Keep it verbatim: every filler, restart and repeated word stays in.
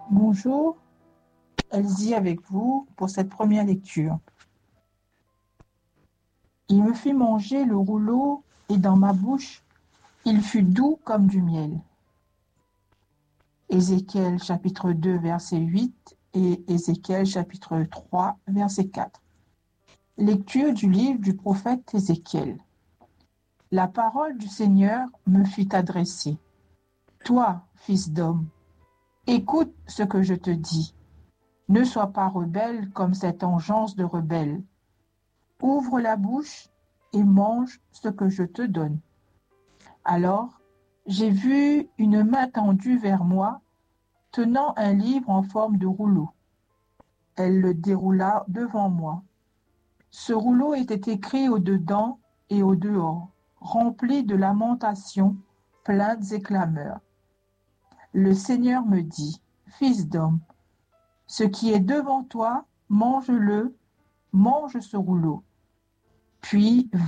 Bonjour, Elsie avec vous pour cette première lecture. Il me fit manger le rouleau et dans ma bouche, il fut doux comme du miel. Ézéchiel chapitre deux verset huit et Ézéchiel chapitre trois verset quatre. Lecture du livre du prophète Ézéchiel. La parole du Seigneur me fut adressée. Toi, fils d'homme, écoute ce que je te dis. Ne sois pas rebelle comme cette engeance de rebelle. Ouvre la bouche et mange ce que je te donne. Alors, j'ai vu une main tendue vers moi, tenant un livre en forme de rouleau. Elle le déroula devant moi. Ce rouleau était écrit au-dedans et au-dehors, rempli de lamentations, plaintes et clameurs. Le Seigneur me dit, Fils d'homme, ce qui est devant toi, mange-le, mange ce rouleau. Puis